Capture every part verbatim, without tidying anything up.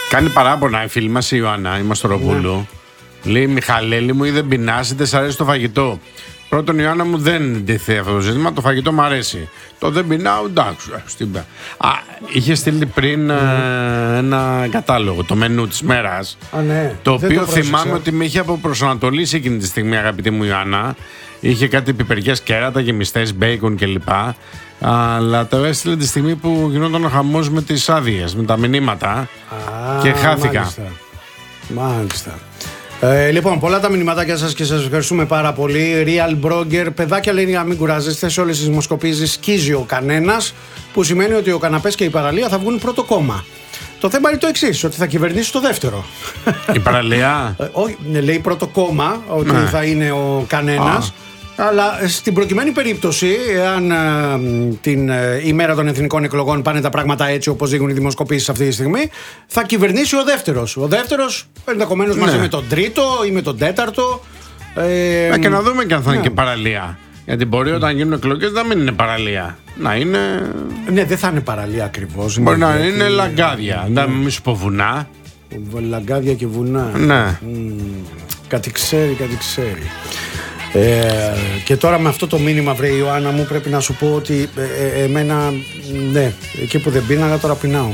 Κάνει παράπονα η φίλη μας η Ιωάννα, η Μαστοροπούλου. Ναι. Λέει, Μιχαλέλη μου, ή δεν πεινάς, είτε σ' αρέσει το φαγητό. Πρώτον, Ιωάννα μου, δεν ντυθεί αυτό το ζήτημα. Το φαγητό μου αρέσει. Το δεν πεινάω, εντάξει. Α, είχε στείλει πριν mm. ένα κατάλογο, το μενού της μέρας. Α, ναι. Το οποίο το θυμάμαι ότι με είχε αποπροσανατολίσει εκείνη τη στιγμή, αγαπητή μου Ιωάννα. Είχε κάτι πιπεριές, κέρατα, γεμιστές, μπέικον κλπ. Αλλά το έστειλε τη στιγμή που γινόταν ο χαμός με τις άδειες, με τα μηνύματα. Α, και χάθηκα. Μάλιστα. Μάλιστα. Ε, λοιπόν, πολλά τα μηνυματάκια σας και σας ευχαριστούμε πάρα πολύ. Real Blogger, παιδάκια λέει να μην κουράζεστε. Σε όλες τις δημοσκοπήσεις σκίζει ο κανένας, που σημαίνει ότι ο καναπές και η παραλία θα βγουν πρώτο κόμμα. Το θέμα είναι το εξής, ότι θα κυβερνήσει το δεύτερο. Η παραλία. ε, όχι, λέει πρώτο κόμμα, ότι ναι. θα είναι ο κανένας. Α. Αλλά στην προκειμένη περίπτωση, εάν ε, την ε, ημέρα των εθνικών εκλογών πάνε τα πράγματα έτσι όπως δείχνουν οι δημοσκοπήσεις αυτή τη στιγμή, θα κυβερνήσει ο δεύτερος. Ο δεύτερος ενδεχομένως ναι. μαζί με τον τρίτο ή με τον τέταρτο. Ε, ε, και να δούμε και αν θα ναι. είναι και παραλία. Γιατί μπορεί όταν γίνουν εκλογές να μην είναι παραλία. Να είναι. Ναι, δεν θα είναι παραλία ακριβώς. Μπορεί να είναι λαγκάδια. Να μην σου πω βουνά. Λαγκάδια και βουνά. Ναι. Mm, κάτι ξέρει, κάτι ξέρει. Ε, και τώρα με αυτό το μήνυμα, βρε Ιωάννα μου, πρέπει να σου πω ότι ε, ε, εμένα, ναι, εκεί που δεν πίναγα τώρα πεινάω.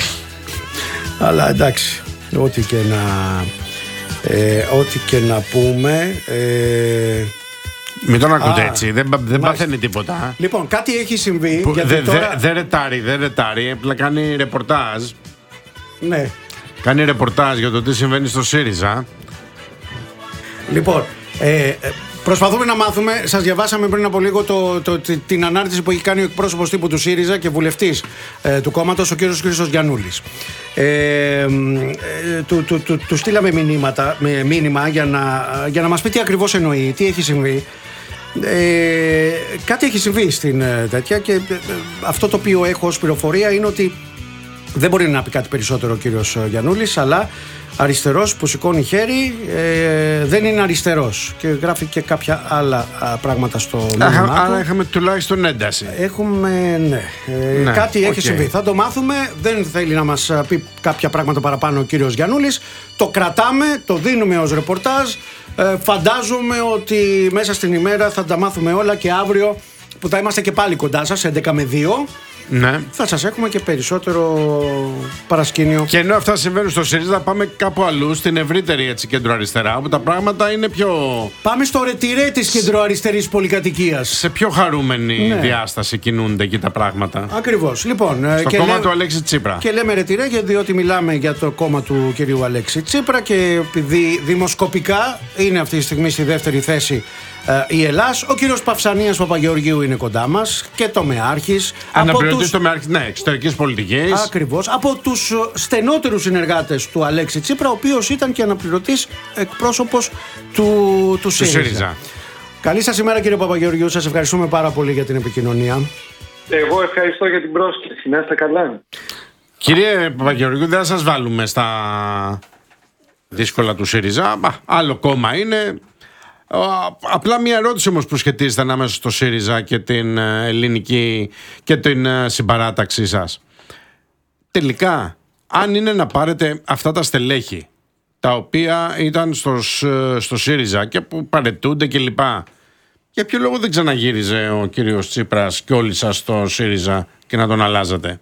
Αλλά εντάξει, ό,τι και να ε, ό,τι και να πούμε ε, μην τον ακούτε έτσι, δεν, δεν παθαίνει τίποτα. Λοιπόν, κάτι έχει συμβεί. Δεν δε, τώρα... δε ρετάρει, δεν ρετάρει, απλά κάνει ρεπορτάζ. Ναι. Κάνει ρεπορτάζ για το τι συμβαίνει στο ΣΥΡΙΖΑ. Λοιπόν, ε, προσπαθούμε να μάθουμε. Σας διαβάσαμε πριν από λίγο το, το, το, την ανάρτηση που έχει κάνει ο εκπρόσωπος τύπου του ΣΥΡΙΖΑ και βουλευτής ε, του κόμματος, ο κύριος Χρήστος Γιαννούλης. Ε, ε, του, του, του, του στείλαμε μηνύματα, με, μήνυμα για να, για να μας πει τι ακριβώς εννοεί, τι έχει συμβεί. Ε, κάτι έχει συμβεί στην ε, τέτοια και ε, αυτό το οποίο έχω ως πληροφορία είναι ότι δεν μπορεί να πει κάτι περισσότερο ο κύριος Γιαννούλης, αλλά αριστερός που σηκώνει χέρι ε, δεν είναι αριστερός και γράφει και κάποια άλλα α, πράγματα στο μήνυμά του. Άρα είχαμε τουλάχιστον ένταση. Έχουμε, ναι, ε, ναι κάτι okay. έχει συμβεί. Θα το μάθουμε, δεν θέλει να μας πει κάποια πράγματα παραπάνω ο κύριος Γιαννούλης. Το κρατάμε, το δίνουμε ως ρεπορτάζ. Ε, φαντάζομαι ότι μέσα στην ημέρα θα τα μάθουμε όλα και αύριο που θα είμαστε και πάλι κοντά σας, έντεκα με δύο. Ναι. Θα σας έχουμε και περισσότερο παρασκήνιο. Και ενώ αυτά συμβαίνουν στο ΣΥΡΙΖΑ, πάμε κάπου αλλού, στην ευρύτερη έτσι κεντροαριστερά, όπου τα πράγματα είναι πιο. Πάμε στο ρετυρέ της κεντροαριστερής πολυκατοικίας. Σε πιο χαρούμενη ναι. διάσταση κινούνται εκεί τα πράγματα. Ακριβώς. Λοιπόν, στο κόμμα λέ... του Αλέξη Τσίπρα. Και λέμε ρετυρέ, διότι μιλάμε για το κόμμα του κυρίου Αλέξη Τσίπρα και επειδή δημοσκοπικά είναι αυτή τη στιγμή στη δεύτερη θέση η Ελλάς. Ο κύριος Παυσανίας Παπαγεωργίου είναι κοντά μας και το Μεάρχης. Αναπληρωτής τους... το Μεάρχης, ναι, εξωτερικής πολιτικής. Ακριβώς. Από τους στενότερους συνεργάτες του Αλέξη Τσίπρα, ο οποίος ήταν και αναπληρωτής εκπρόσωπος του, του ΣΥΡΙΖΑ. ΣΥΡΙΖΑ. Καλή σας ημέρα κύριε Παπαγεωργίου, σας ευχαριστούμε πάρα πολύ για την επικοινωνία. Εγώ ευχαριστώ για την πρόσκληση, να είστε καλά. Κύριε Παπαγεωργίου, δεν θα σας βάλουμε στα δύσκολα του ΣΥΡΙΖΑ, άλλο κόμμα είναι. Απλά μια ερώτηση όμως που σχετίζεται ανάμεσα στο ΣΥΡΙΖΑ και την ελληνική και την συμπαράταξή σας. Τελικά, αν είναι να πάρετε αυτά τα στελέχη τα οποία ήταν στο, στο ΣΥΡΙΖΑ και που παρετούνται κλπ, για ποιο λόγο δεν ξαναγύριζε ο κύριος Τσίπρας και όλοι σας στο ΣΥΡΙΖΑ και να τον αλλάζατε?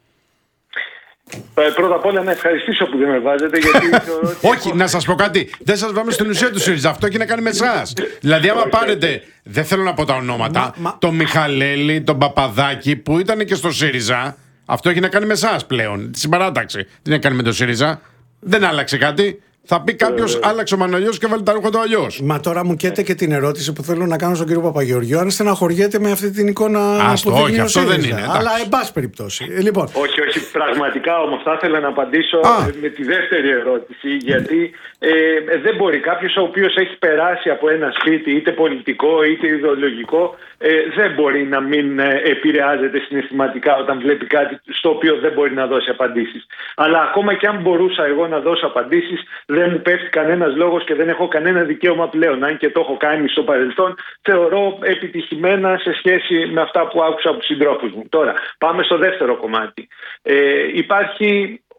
Πρώτα απ' όλα να ευχαριστήσω που δεν με βάζετε, γιατί όχι, να σας πω κάτι. Δεν σας βάζουμε στην ουσία του ΣΥΡΙΖΑ. Αυτό έχει να κάνει με εσάς. Δηλαδή, άμα πάρετε, δεν θέλω να πω τα ονόματα, τον Μιχαλέλη, τον Παπαδάκη που ήταν και στο ΣΥΡΙΖΑ, αυτό έχει να κάνει με εσάς πλέον. Τη συμπαράταξη. Τι έχει να κάνει με το ΣΥΡΙΖΑ? Δεν άλλαξε κάτι. Θα πει κάποιος, ε... άλλαξε ο Μανολιός και βάλει τα ρούχα του αλλιώς. Μα τώρα μου καίτε και την ερώτηση που θέλω να κάνω στον κύριο Παπαγεωργίου, αν στεναχωριέται με αυτή την εικόνα Ας που το, δεν όχι, είναι αυτό δεν είναι. Αλλά εν πάση περιπτώσει. Λοιπόν. Όχι, όχι, πραγματικά όμως θα ήθελα να απαντήσω Α. με τη δεύτερη ερώτηση, γιατί ε, δεν μπορεί κάποιος ο οποίος έχει περάσει από ένα σπίτι, είτε πολιτικό είτε ιδεολογικό, ε, δεν μπορεί να μην ε, επηρεάζεται συναισθηματικά όταν βλέπει κάτι στο οποίο δεν μπορεί να δώσει απαντήσεις. Αλλά ακόμα και αν μπορούσα εγώ να δώσω απαντήσεις, δεν μου πέφτει κανένας λόγος και δεν έχω κανένα δικαίωμα πλέον. Αν και το έχω κάνει στο παρελθόν, θεωρώ επιτυχημένα σε σχέση με αυτά που άκουσα από τους συντρόφους μου. Τώρα, πάμε στο δεύτερο κομμάτι. Ε, υπάρχει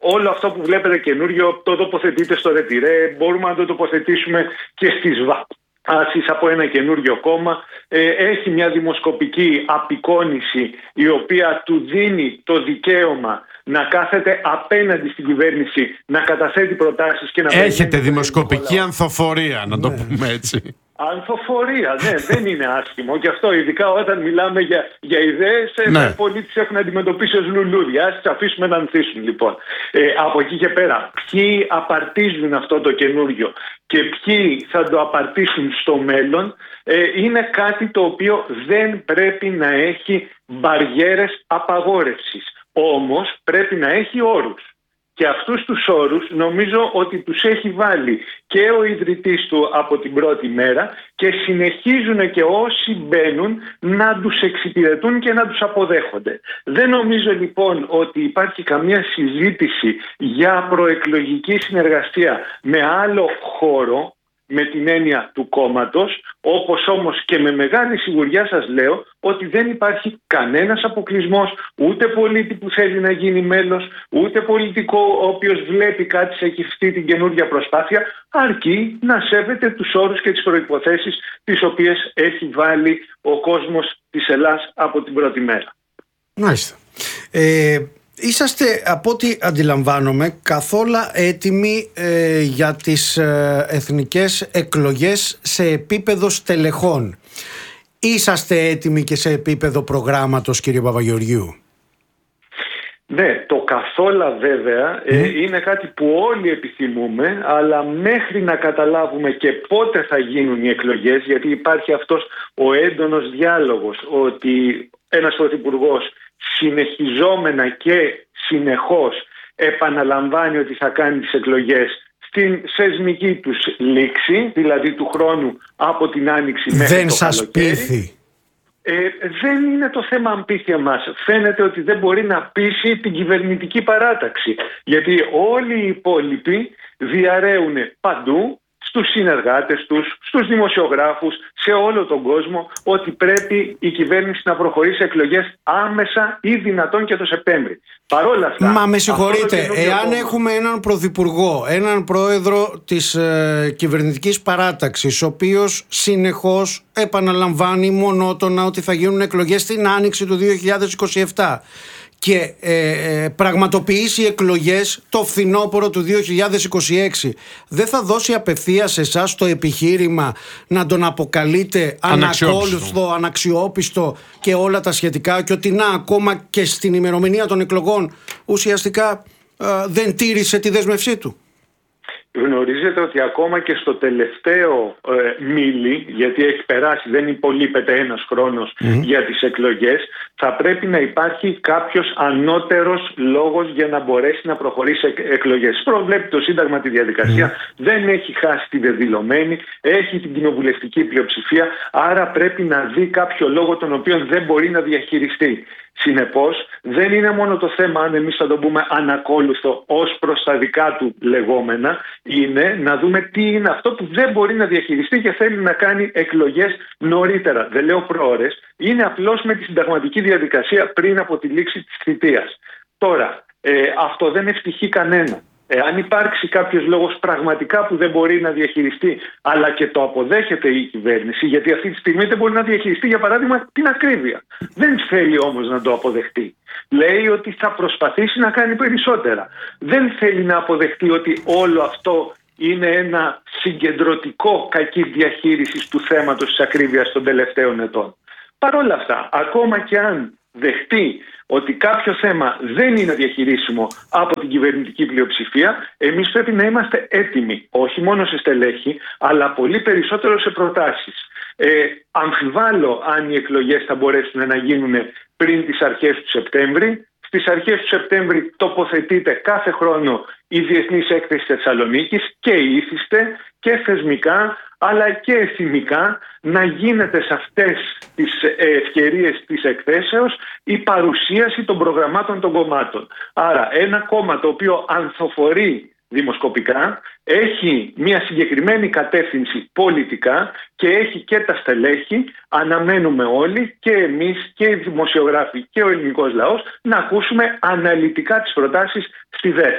όλο αυτό που βλέπετε καινούριο το τοποθετείτε στο ρετυρέ, μπορούμε να το τοποθετήσουμε και στις βάσεις από ένα καινούριο κόμμα. Ε, έχει μια δημοσκοπική απεικόνηση η οποία του δίνει το δικαίωμα να κάθεται απέναντι στην κυβέρνηση, να καταθέτει προτάσεις και να... Έχετε δημοσκοπική ανθοφορία, να το πούμε έτσι. Ανθοφορία, ναι, δεν είναι άσχημο και αυτό, ειδικά όταν μιλάμε για, για ιδέες, ναι. Πολλοί τις έχουν αντιμετωπίσει ως λουλούδια. Ας τις αφήσουμε να ανθίσουν λοιπόν. Ε, από εκεί και πέρα, ποιοι απαρτίζουν αυτό το καινούριο και ποιοι θα το απαρτίσουν στο μέλλον, ε, είναι κάτι το οποίο δεν πρέπει να έχει μπαριέρες απαγόρευσης. Όμως πρέπει να έχει όρους. Και αυτούς τους όρους νομίζω ότι τους έχει βάλει και ο ιδρυτής του από την πρώτη μέρα και συνεχίζουν και όσοι μπαίνουν να τους εξυπηρετούν και να τους αποδέχονται. Δεν νομίζω λοιπόν ότι υπάρχει καμία συζήτηση για προεκλογική συνεργασία με άλλο χώρο, με την έννοια του κόμματος, όπως όμως και με μεγάλη σιγουριά σας λέω ότι δεν υπάρχει κανένας αποκλεισμός, ούτε πολίτη που θέλει να γίνει μέλος, ούτε πολιτικό ο οποίος βλέπει κάτι σε αυτή την καινούργια προσπάθεια, αρκεί να σέβεται τους όρους και τις προϋποθέσεις τις οποίες έχει βάλει ο κόσμος της Ελλάδας από την πρώτη μέρα. Μάλιστα. Ε... Είσαστε, από ό,τι αντιλαμβάνομαι, καθόλου έτοιμοι ε, για τις ε, εθνικές εκλογές σε επίπεδο στελεχών. Είσαστε έτοιμοι και σε επίπεδο προγράμματος, κύριε Παπαγεωργίου? Ναι, το καθόλου βέβαια ε, mm. είναι κάτι που όλοι επιθυμούμε, αλλά μέχρι να καταλάβουμε και πότε θα γίνουν οι εκλογές, γιατί υπάρχει αυτός ο έντονος διάλογος ότι ένας πρωθυπουργός συνεχιζόμενα και συνεχώς επαναλαμβάνει ότι θα κάνει τις εκλογές στην σεσμική τους λήξη, δηλαδή του χρόνου από την Άνοιξη μέχρι δεν το σας καλοκαίρι. πείθει? Ε, δεν είναι το θέμα αμπίθια μας. Φαίνεται ότι δεν μπορεί να πείσει την κυβερνητική παράταξη, γιατί όλοι οι υπόλοιποι διαρρέουν παντού, στους συνεργάτες τους, στους δημοσιογράφους, σε όλο τον κόσμο, ότι πρέπει η κυβέρνηση να προχωρήσει εκλογές άμεσα ή δυνατόν και το Σεπτέμβρη. Παρόλα αυτά... Μα με συγχωρείτε, εάν κόμμα... έχουμε έναν πρωθυπουργό, έναν πρόεδρο της ε, κυβερνητικής παράταξης, ο οποίος συνεχώς επαναλαμβάνει μονότονα ότι θα γίνουν εκλογές στην Άνοιξη του δύο χιλιάδες είκοσι επτά και ε, ε, πραγματοποιήσει εκλογές το φθινόπωρο του δύο χιλιάδες είκοσι έξι, δεν θα δώσει απευθείας σε εσάς το επιχείρημα να τον αποκαλείτε ανακόλουθο, αναξιόπιστο και όλα τα σχετικά, και ότι να, ακόμα και στην ημερομηνία των εκλογών ουσιαστικά ε, δεν τήρησε τη δέσμευσή του? Γνωρίζετε ότι ακόμα και στο τελευταίο ε, μίλι, γιατί έχει περάσει, δεν υπολείπεται ένας χρόνος mm. για τις εκλογές, θα πρέπει να υπάρχει κάποιος ανώτερος λόγος για να μπορέσει να προχωρήσει εκλογές. Προβλέπει το Σύνταγμα τη διαδικασία, mm. δεν έχει χάσει τη δεδηλωμένη, έχει την κοινοβουλευτική πλειοψηφία, άρα πρέπει να δει κάποιο λόγο τον οποίο δεν μπορεί να διαχειριστεί. Συνεπώς, δεν είναι μόνο το θέμα αν εμείς θα το πούμε ανακόλουθο ως προς τα δικά του λεγόμενα, είναι να δούμε τι είναι αυτό που δεν μπορεί να διαχειριστεί και θέλει να κάνει εκλογές νωρίτερα. Δεν λέω προώρες, είναι απλώς με τη συνταγματική διαδικασία πριν από τη λήξη της θητείας. Τώρα, ε, αυτό δεν ευτυχεί κανένα. Ε, αν υπάρξει κάποιος λόγος πραγματικά που δεν μπορεί να διαχειριστεί, αλλά και το αποδέχεται η κυβέρνηση, γιατί αυτή τη στιγμή δεν μπορεί να διαχειριστεί, για παράδειγμα, την ακρίβεια. Δεν θέλει όμως να το αποδεχτεί. Λέει ότι θα προσπαθήσει να κάνει περισσότερα. Δεν θέλει να αποδεχτεί ότι όλο αυτό είναι ένα συγκεντρωτικό κακή διαχείριση του θέματος της ακρίβειας των τελευταίων ετών. Παρ' όλα αυτά, ακόμα και αν δεχτεί ότι κάποιο θέμα δεν είναι διαχειρίσιμο από την κυβερνητική πλειοψηφία, εμείς πρέπει να είμαστε έτοιμοι, όχι μόνο σε στελέχη, αλλά πολύ περισσότερο σε προτάσεις. Ε, αμφιβάλλω αν οι εκλογές θα μπορέσουν να γίνουν πριν τις αρχές του Σεπτέμβρη. Στις αρχές του Σεπτέμβρη τοποθετείται κάθε χρόνο η Διεθνής Έκθεση Θεσσαλονίκης και ήθιστε και θεσμικά αλλά και εθιμικά να γίνεται σε αυτές τις ευκαιρίες της εκθέσεως η παρουσίαση των προγραμμάτων των κομμάτων. Άρα ένα κόμμα το οποίο ανθοφορεί δημοσκοπικά, έχει μια συγκεκριμένη κατεύθυνση πολιτικά και έχει και τα στελέχη, αναμένουμε όλοι και εμείς και οι δημοσιογράφοι και ο ελληνικός λαός να ακούσουμε αναλυτικά τις προτάσεις στη ΔΕΘ.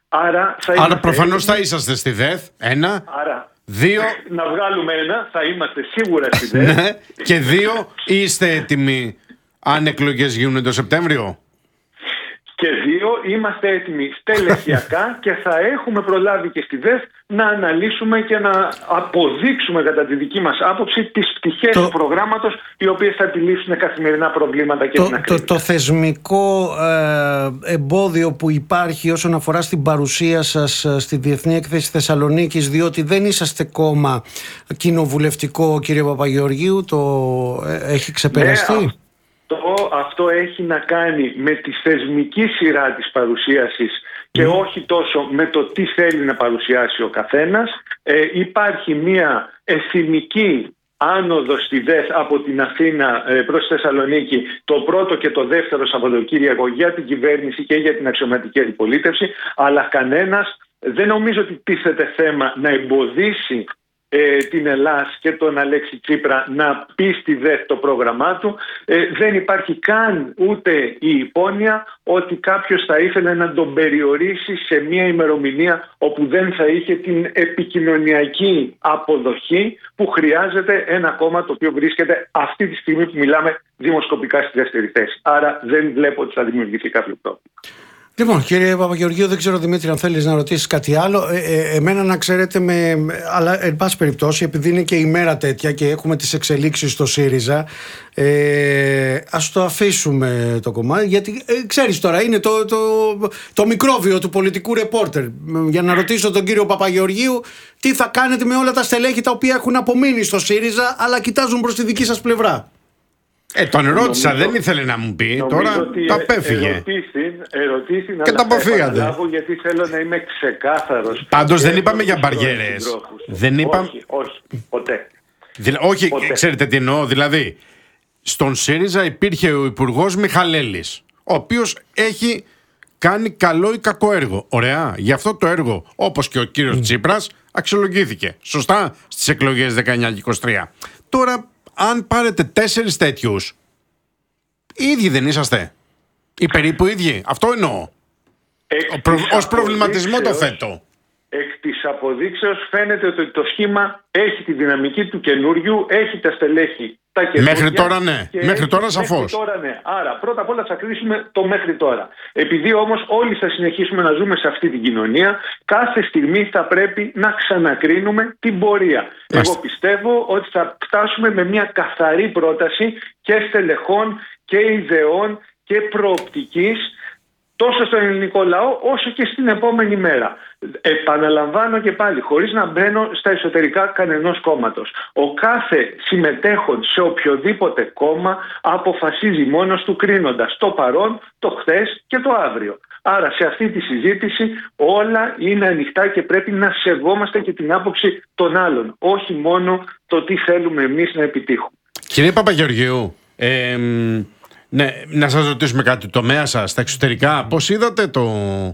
Άρα, θα Άρα προφανώς θα είσαστε στη ΔΕΘ, ένα. Άρα, δύο. Να βγάλουμε ένα, θα είμαστε σίγουρα στη ΔΕΘ. Ναι. Και δύο, είστε έτοιμοι αν εκλογές γίνουν το Σεπτέμβριο? Και δύο, είμαστε έτοιμοι στελεχειακά και θα έχουμε προλάβει και στη ΔΕΘ να αναλύσουμε και να αποδείξουμε κατά τη δική μας άποψη τις πτυχές το... του προγράμματος, οι οποίες θα επιλύσουν καθημερινά προβλήματα και το, την ακρίβεια. Το, το θεσμικό ε, εμπόδιο που υπάρχει όσον αφορά στην παρουσία σας στη Διεθνή Έκθεση Θεσσαλονίκης, διότι δεν είσαστε κόμμα κοινοβουλευτικό, κύριε Παπαγεωργίου, το ε, έχει ξεπεραστεί? Ναι, αυτό, αυτό έχει να κάνει με τη θεσμική σειρά της παρουσίασης και mm. όχι τόσο με το τι θέλει να παρουσιάσει ο καθένας. Ε, υπάρχει μια εθνική άνοδος στη ΔΕΘ από την Αθήνα ε, προς τη Θεσσαλονίκη το πρώτο και το δεύτερο Σαββατοκύριακο για την κυβέρνηση και για την αξιωματική αντιπολίτευση, αλλά κανένας δεν νομίζω ότι τίθεται θέμα να εμποδίσει Ε, την Ελλάς και τον Αλέξη Τσίπρα να πει στη ΔΕΘ το πρόγραμμά του. Ε, δεν υπάρχει καν ούτε η υπόνοια ότι κάποιος θα ήθελε να τον περιορίσει σε μια ημερομηνία όπου δεν θα είχε την επικοινωνιακή αποδοχή που χρειάζεται ένα κόμμα το οποίο βρίσκεται αυτή τη στιγμή που μιλάμε δημοσκοπικά στη δεύτερη θέση. Άρα δεν βλέπω ότι θα δημιουργηθεί κάποιο πρόβλημα. Λοιπόν, κύριε Παπαγεωργίου, δεν ξέρω, Δημήτρη, αν θέλεις να ρωτήσεις κάτι άλλο. Ε, ε, εμένα να ξέρετε, με, αλλά εν πάση περιπτώσει, επειδή είναι και η μέρα τέτοια και έχουμε τις εξελίξεις στο ΣΥΡΙΖΑ, ε, ας το αφήσουμε το κομμάτι, γιατί ε, ξέρεις τώρα, είναι το, το, το μικρόβιο του πολιτικού ρεπόρτερ. Για να ρωτήσω τον κύριο Παπαγεωργίου τι θα κάνετε με όλα τα στελέχη τα οποία έχουν απομείνει στο ΣΥΡΙΖΑ, αλλά κοιτάζουν προς τη δική σας πλευρά. Ε, τον ρώτησα, δεν ήθελε να μου πει. Τώρα τα απέφυγε. Ερωτήσει να και τα αποφύγατε. Γιατί θέλω να είμαι ξεκάθαρος. Πάντως δεν είπαμε για μπαριέρες. Δεν είπαμε. Όχι, όχι, ποτέ. Δηλα... Όχι, ποτέ. Ξέρετε τι εννοώ. Δηλαδή, στον ΣΥΡΙΖΑ υπήρχε ο Υπουργός Μιχαλέλης, ο οποίος έχει κάνει καλό ή κακό έργο. Ωραία. Γι' αυτό το έργο, όπως και ο κύριος mm. Τσίπρας, αξιολογήθηκε. Σωστά στις εκλογές δεκαεννιά και είκοσι τρία. Τώρα, αν πάρετε τέσσερις τέτοιους, οι ίδιοι δεν είσαστε? Οι περίπου ίδιοι. Αυτό εννοώ. Προ... Ως προβληματισμό το θέτω. Εκ της αποδείξεως φαίνεται ότι το σχήμα έχει τη δυναμική του καινούριου, έχει τα στελέχη τα καινούργια. Μέχρι τώρα ναι. Μέχρι τώρα σαφώς. Μέχρι τώρα ναι. Άρα πρώτα απ' όλα θα κρίσουμε το μέχρι τώρα. Επειδή όμως όλοι θα συνεχίσουμε να ζούμε σε αυτή την κοινωνία, κάθε στιγμή θα πρέπει να ξανακρίνουμε την πορεία. Μάλιστα. Εγώ πιστεύω ότι θα φτάσουμε με μια καθαρή πρόταση και στελεχών και ιδεών και προοπτικής, τόσο στον ελληνικό λαό όσο και στην επόμενη μέρα. Επαναλαμβάνω και πάλι, χωρίς να μπαίνω στα εσωτερικά κανενός κόμματος. Ο κάθε συμμετέχον σε οποιοδήποτε κόμμα αποφασίζει μόνος του, κρίνοντας το παρόν, το χθες και το αύριο. Άρα σε αυτή τη συζήτηση όλα είναι ανοιχτά και πρέπει να σεβόμαστε και την άποψη των άλλων, όχι μόνο το τι θέλουμε εμείς να επιτύχουμε. Κύριε Παπαγεωργίου, ε, ναι, να σας ρωτήσουμε κάτι, το τομέα σας στα εξωτερικά, πώς είδατε το...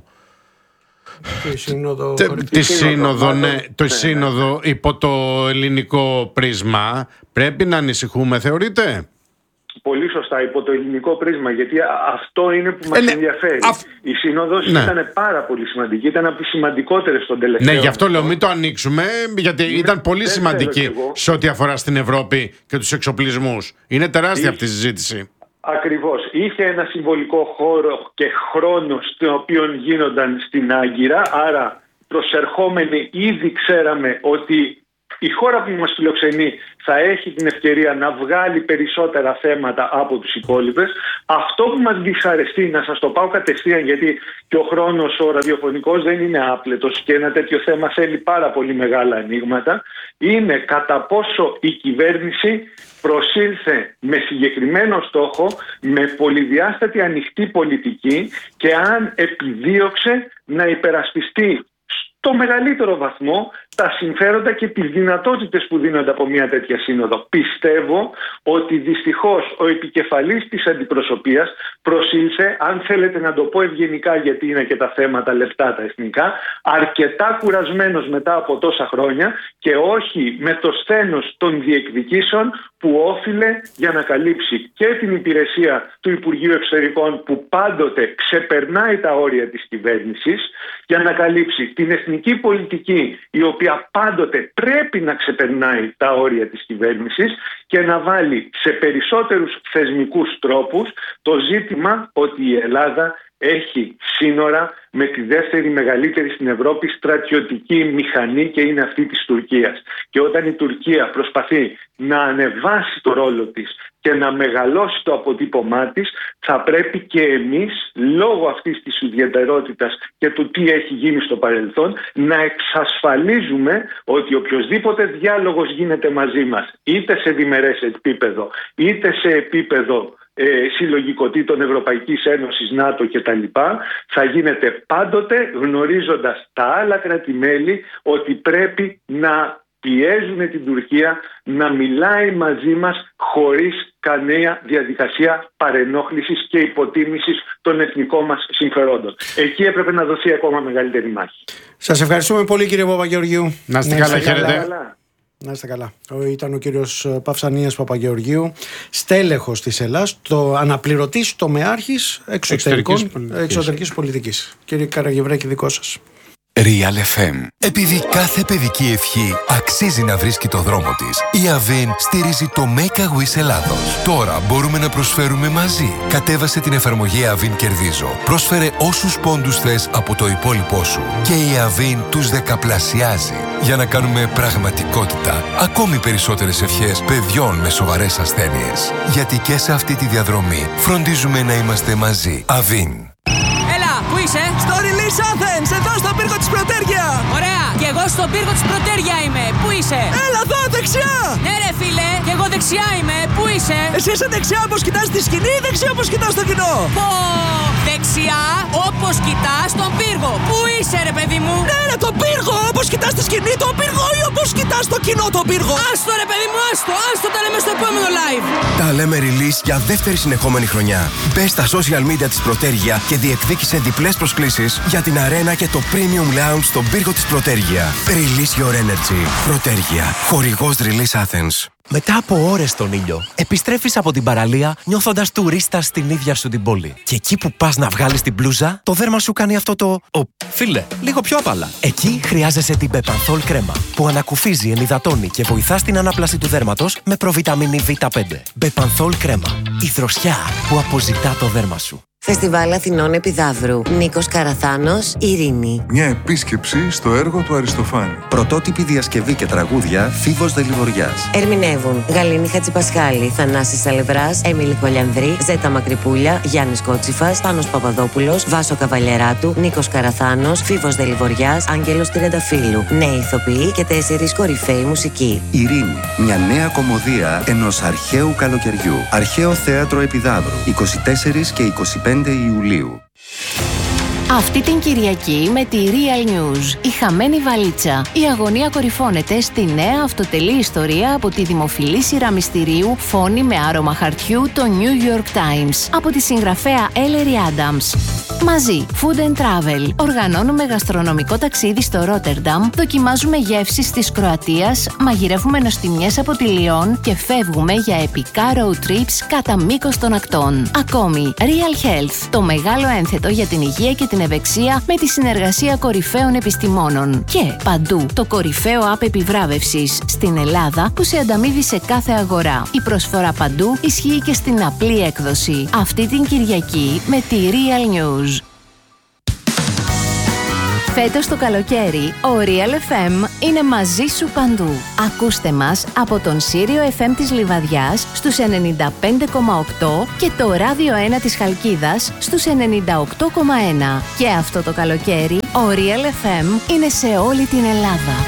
Τη σύνοδο, Τε, τη σύνοδο, ναι, το ναι, σύνοδο ναι. Υπό το ελληνικό πρίσμα, πρέπει να ανησυχούμε, θεωρείτε? Πολύ σωστά, υπό το ελληνικό πρίσμα, γιατί αυτό είναι που μας ε, ναι, ενδιαφέρει. Α... Η σύνοδος ναι. ήταν πάρα πολύ σημαντική, ήταν από τις σημαντικότερες των τελευταίων. Ναι, γι' αυτό λέω μην το ανοίξουμε, γιατί ναι, ήταν πολύ σημαντική σε ό,τι αφορά στην Ευρώπη και τους εξοπλισμούς. Είναι τεράστια αυτή η συζήτηση. Ακριβώς. Είχε ένα συμβολικό χώρο και χρόνο στον οποίο γίνονταν στην Άγκυρα, άρα προσερχόμενοι ήδη ξέραμε ότι η χώρα που μας φιλοξενεί θα έχει την ευκαιρία να βγάλει περισσότερα θέματα από τους υπόλοιπες. Αυτό που μας δυσαρεστεί, να σας το πάω κατευθείαν, γιατί και ο χρόνος ο ραδιοφωνικός δεν είναι άπλετος και ένα τέτοιο θέμα θέλει πάρα πολύ μεγάλα ανοίγματα, είναι κατά πόσο η κυβέρνηση προσήλθε με συγκεκριμένο στόχο, με πολυδιάστατη ανοιχτή πολιτική και αν επιδίωξε να υπερασπιστεί στο μεγαλύτερο βαθμό τα συμφέροντα και τις δυνατότητες που δίνονται από μια τέτοια σύνοδο. Πιστεύω ότι δυστυχώς ο επικεφαλής της αντιπροσωπείας προσήλθε, αν θέλετε να το πω ευγενικά γιατί είναι και τα θέματα λεπτά τα εθνικά, αρκετά κουρασμένος μετά από τόσα χρόνια και όχι με το σθένος των διεκδικήσεων που όφιλε για να καλύψει και την υπηρεσία του Υπουργείου Εξωτερικών που πάντοτε ξεπερνάει τα όρια της κυβέρνησης για να καλύψει την εθνική πολιτική, η οποία πάντοτε πρέπει να ξεπερνάει τα όρια της κυβέρνησης, και να βάλει σε περισσότερους θεσμικούς τρόπους το ζήτημα ότι η Ελλάδα έχει σύνορα με τη δεύτερη μεγαλύτερη στην Ευρώπη στρατιωτική μηχανή, και είναι αυτή της Τουρκίας. Και όταν η Τουρκία προσπαθεί να ανεβάσει το ρόλο της και να μεγαλώσει το αποτύπωμά της, θα πρέπει και εμείς, λόγω αυτής της ιδιαιτερότητας και του τι έχει γίνει στο παρελθόν, να εξασφαλίζουμε ότι οποιοσδήποτε διάλογος γίνεται μαζί μας, είτε σε διμερές επίπεδο, είτε σε επίπεδο ε, συλλογικοτήτων Ευρωπαϊκής Ένωσης, ΝΑΤΟ κτλ., θα γίνεται πάντοτε γνωρίζοντας τα άλλα κράτη-μέλη ότι πρέπει να πιέζουν την Τουρκία να μιλάει μαζί μας χωρίς κανένα διαδικασία παρενόχλησης και υποτίμησης των εθνικών μας συμφερόντων. Εκεί έπρεπε να δοθεί ακόμα μεγαλύτερη μάχη. Σας ευχαριστούμε πολύ, κύριε Παπαγεωργίου. Να είστε καλά, χαίρετε. Να είστε καλά. Ήταν ο κύριος Παυσανίας Παπαγεωργίου, στέλεχος της Ελλάς, το αναπληρωτής τομεάρχης εξωτερικής, εξωτερικής πολιτικής. Κύριε Καραγευρέκη, δικό σας. Real εφ εμ. Επειδή κάθε παιδική ευχή αξίζει να βρίσκει το δρόμο της, η Avin στηρίζει το Make a Wish Ελλάδος. Τώρα μπορούμε να προσφέρουμε μαζί. Κατέβασε την εφαρμογή Avin Κερδίζω. Πρόσφερε όσους πόντους θες από το υπόλοιπό σου και η Avin τους δεκαπλασιάζει για να κάνουμε πραγματικότητα ακόμη περισσότερες ευχές παιδιών με σοβαρές ασθένειες. Γιατί και σε αυτή τη διαδρομή φροντίζουμε να είμαστε μαζί. Avin. Πού είσαι? Στο Release Athens, εδώ στον πύργο της Πρωτέρια. Ωραία, και εγώ στον πύργο της Πρωτέρια είμαι. Πού είσαι? Έλα εδώ, δεξιά. Ναι ρε φίλε, και εγώ δεξιά είμαι. Πού είσαι? Εσύ είσαι δεξιά όπως κοιτάς τη σκηνή ή δεξιά όπως κοιτάς το κοινό? Πω, δεξιά όπως κοιτάς τον πύργο. Πού είσαι ρε παιδί μου? Ναι ρε, τον πύργο, όπως κοιτάς τη σκηνή τον πύργο ή όπως κοιτάς το κοινό τον πύργο? Άστο ρε παιδί μου, άστο, άστο, τα λέμε στο επόμενο live. Τα λέμε Release για δεύτερη συνεχόμενη χρονιά. Μπες στα social media της Πρωτέρια και διεκδίκησε διπλές προσκλήσεις για την αρένα και το Premium Lounge στον πύργο της Πρωτέρια. Release your energy. Πρωτέρια. Χορηγός Release Athens. Μετά από ώρες στον ήλιο, επιστρέφεις από την παραλία νιώθοντας τουρίστας στην ίδια σου την πόλη. Και εκεί που πας να βγάλεις την μπλούζα, το δέρμα σου κάνει αυτό το «Ω, φίλε, λίγο πιο απαλά». Εκεί χρειάζεσαι την Bepanthol κρέμα, που ανακουφίζει, ενυδατώνει και βοηθά στην ανάπλαση του δέρματος με προβιταμίνη βι πέντε. Bepanthol κρέμα, η δροσιά που αποζητά το δέρμα σου. Φεστιβάλ Αθηνών Επιδαύρου. Νίκος Καραθάνος, Ειρήνη. Μια επίσκεψη στο έργο του Αριστοφάνη. Πρωτότυπη διασκευή και τραγούδια Φίβος Δελιβοριάς. Ερμηνεύουν Γαλήνη Χατζηπασχάλη, Θανάσης Σαλευράς, Έμιλη Χολιανδρή, Ζέτα Μακρυπούλια, Γιάννης Κότσιφας, Πάνος Παπαδόπουλος, Βάσο Καβαλιαράτου, Νίκος Καραθάνος, Φίβος Δελιβοριάς, Άγγελος Τριανταφύλου. Νέοι ηθοποιοί και τέσσερις κορυφαίοι μουσικοί. Ειρήνη. Μια νέα κομμωδία ενός αρχαίου καλοκαιριού. Αρχαίο Θέατρο Επιδαύρου. είκοσι τέσσερα και είκοσι πέντε Ιουλίου. Αυτή την Κυριακή με τη Real News, η χαμένη βαλίτσα. Η αγωνία κορυφώνεται στη νέα αυτοτελή ιστορία από τη δημοφιλή σειρά μυστηρίου Φόνη με άρωμα χαρτιού, το New York Times, από τη συγγραφέα Ellery Adams. Μαζί, Food and Travel. Οργανώνουμε γαστρονομικό ταξίδι στο Ρότερνταμ, δοκιμάζουμε γεύσεις της Κροατίας, μαγειρεύουμε νοστιμιές από τη Λιόν και φεύγουμε για επικά road trips κατά μήκος των ακτών. Ακόμη, Real Health, το μεγάλο ένθετο για την υγεία και την ευεξία με τη συνεργασία κορυφαίων επιστημόνων. Και παντού, το κορυφαίο app επιβράβευσης στην Ελλάδα που σε ανταμείβει σε κάθε αγορά. Η προσφορά παντού ισχύει και στην απλή έκδοση. Αυτή την Κυριακή με τη Real News. Φέτος το καλοκαίρι, ο Real εφ εμ είναι μαζί σου παντού. Ακούστε μας από τον Σύριο εφ εμ της Λιβαδιάς στους ενενήντα πέντε κόμμα οκτώ και το Ράδιο ένα της Χαλκίδας στους ενενήντα οκτώ κόμμα ένα. Και αυτό το καλοκαίρι, ο Real εφ εμ είναι σε όλη την Ελλάδα.